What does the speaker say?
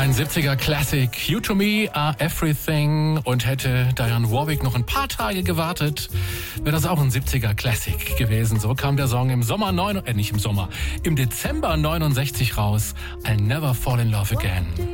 Ein 70er Classic. You to me are everything. Und hätte Dionne Warwick noch ein paar Tage gewartet, wäre das auch ein 70er Classic gewesen. So kam der Song im Dezember 69 raus. I'll never fall in love again.